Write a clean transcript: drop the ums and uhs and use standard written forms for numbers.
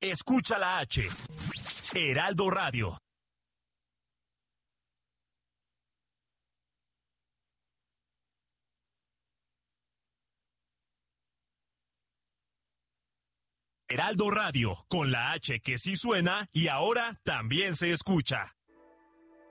escucha la H. Heraldo Radio. Heraldo Radio, con la H que sí suena y ahora también se escucha.